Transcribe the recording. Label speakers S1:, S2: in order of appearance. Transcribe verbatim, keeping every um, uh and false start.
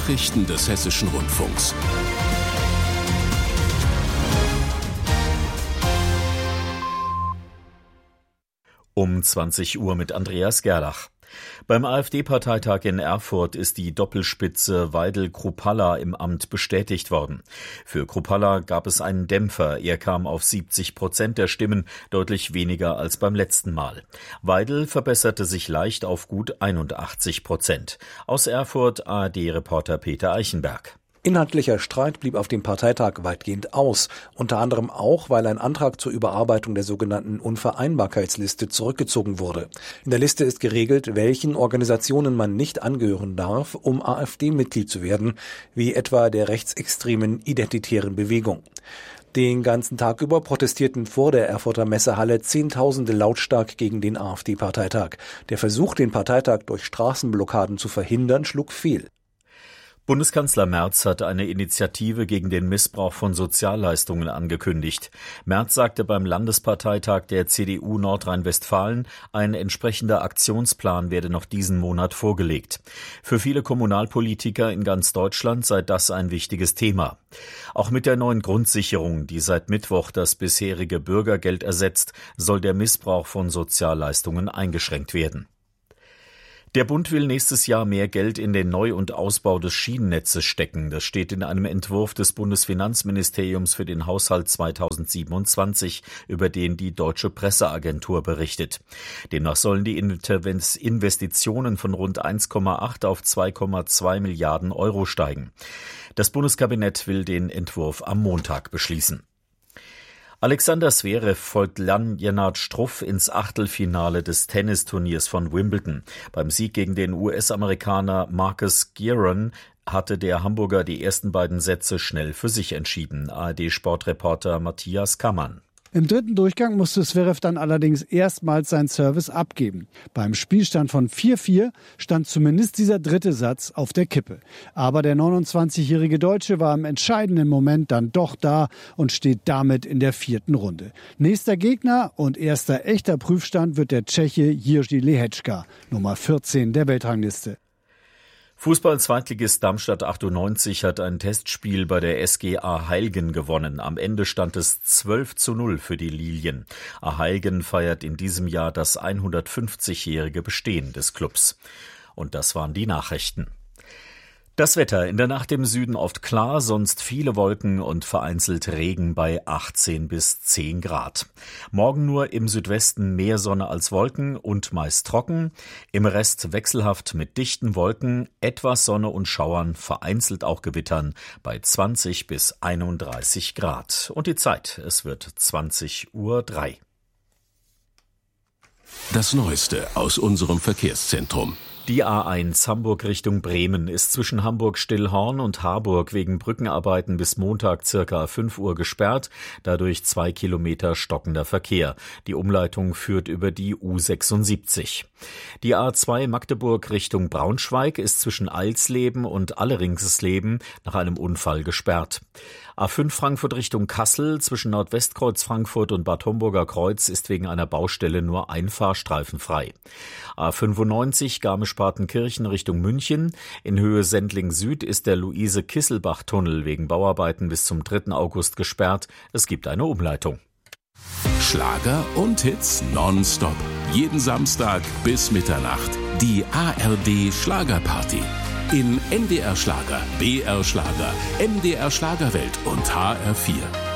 S1: Nachrichten des Hessischen Rundfunks.
S2: Um zwanzig Uhr mit Andreas Gerlach. Beim AfD-Parteitag in Erfurt ist die Doppelspitze Weidel-Kruppalla im Amt bestätigt worden. Für Kruppalla gab es einen Dämpfer. Er kam auf siebzig Prozent der Stimmen, deutlich weniger als beim letzten Mal. Weidel verbesserte sich leicht auf gut einundachtzig Prozent. Aus Erfurt A R D-Reporter Peter Eichenberg.
S3: Inhaltlicher Streit blieb auf dem Parteitag weitgehend aus, unter anderem auch, weil ein Antrag zur Überarbeitung der sogenannten Unvereinbarkeitsliste zurückgezogen wurde. In der Liste ist geregelt, welchen Organisationen man nicht angehören darf, um AfD-Mitglied zu werden, wie etwa der rechtsextremen Identitären Bewegung. Den ganzen Tag über protestierten vor der Erfurter Messehalle Zehntausende lautstark gegen den AfD-Parteitag. Der Versuch, den Parteitag durch Straßenblockaden zu verhindern, schlug fehl.
S2: Bundeskanzler Merz hat eine Initiative gegen den Missbrauch von Sozialleistungen angekündigt. Merz sagte beim Landesparteitag der C D U Nordrhein-Westfalen, ein entsprechender Aktionsplan werde noch diesen Monat vorgelegt. Für viele Kommunalpolitiker in ganz Deutschland sei das ein wichtiges Thema. Auch mit der neuen Grundsicherung, die seit Mittwoch das bisherige Bürgergeld ersetzt, soll der Missbrauch von Sozialleistungen eingeschränkt werden. Der Bund will nächstes Jahr mehr Geld in den Neu- und Ausbau des Schienennetzes stecken. Das steht in einem Entwurf des Bundesfinanzministeriums für den Haushalt zweitausendsiebenundzwanzig, über den die Deutsche Presseagentur berichtet. Demnach sollen die Investitionen von rund eins Komma acht auf zwei Komma zwei Milliarden Euro steigen. Das Bundeskabinett will den Entwurf am Montag beschließen. Alexander Zverev folgt Jan-Lennart Struff ins Achtelfinale des Tennisturniers von Wimbledon. Beim Sieg gegen den U S-Amerikaner Marcus Giron hatte der Hamburger die ersten beiden Sätze schnell für sich entschieden. A R D-Sportreporter Matthias Kammann.
S4: Im dritten Durchgang musste Zverev dann allerdings erstmals seinen Service abgeben. Beim Spielstand von vier vier stand zumindest dieser dritte Satz auf der Kippe. Aber der neunundzwanzigjährige Deutsche war im entscheidenden Moment dann doch da und steht damit in der vierten Runde. Nächster Gegner und erster echter Prüfstand wird der Tscheche Jiří Lehečka, Nummer vierzehn der Weltrangliste.
S2: Fußball-Zweitligist Darmstadt achtundneunzig hat ein Testspiel bei der S G A Heilgen gewonnen. Am Ende stand es zwölf zu null für die Lilien. A Heilgen feiert in diesem Jahr das hundertfünfzigjährige Bestehen des Clubs. Und das waren die Nachrichten. Das Wetter: in der Nacht im Süden oft klar, sonst viele Wolken und vereinzelt Regen bei achtzehn bis zehn Grad. Morgen nur im Südwesten mehr Sonne als Wolken und meist trocken. Im Rest wechselhaft mit dichten Wolken, etwas Sonne und Schauern, vereinzelt auch Gewittern bei zwanzig bis einunddreißig Grad. Und die Zeit: es wird zwanzig Uhr drei.
S1: Das Neueste aus unserem Verkehrszentrum.
S2: Die A eins Hamburg Richtung Bremen ist zwischen Hamburg-Stillhorn und Harburg wegen Brückenarbeiten bis Montag circa fünf Uhr gesperrt, dadurch zwei Kilometer stockender Verkehr. Die Umleitung führt über die U sechsundsiebzig. Die A zwei Magdeburg Richtung Braunschweig ist zwischen Alsleben und Alleringsleben nach einem Unfall gesperrt. A fünf Frankfurt Richtung Kassel zwischen Nordwestkreuz Frankfurt und Bad Homburger Kreuz ist wegen einer Baustelle nur ein Fahrstreifen frei. A fünfundneunzig Garmisch-Partenkirchen Richtung München. In Höhe Sendling Süd ist der Luise-Kisselbach-Tunnel wegen Bauarbeiten bis zum dritten August gesperrt. Es gibt eine Umleitung.
S1: Schlager und Hits nonstop. Jeden Samstag bis Mitternacht. Die A R D Schlagerparty. In N D R Schlager, B R Schlager, M D R Schlagerwelt und H R vier.